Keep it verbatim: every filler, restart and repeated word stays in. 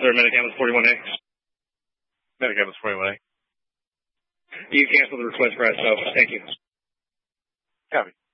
sir. Medicamus forty-one A. Medicamus forty-one A. You cancel the request for us, so thank you. Copy.